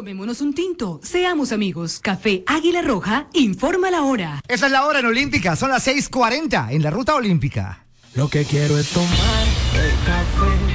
Tomémonos un tinto, seamos amigos. Café Águila Roja, informa la hora. Esa es la hora en Olímpica, son las 6:40 en la ruta olímpica. Lo que quiero es tomar el café.